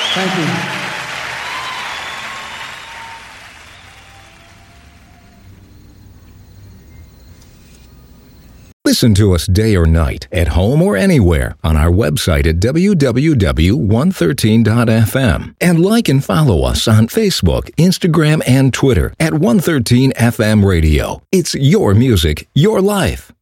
Thank you. Listen to us day or night, at home or anywhere, on our website at www.113.fm. And like and follow us on Facebook, Instagram, and Twitter at 113 FM Radio. It's your music, your life.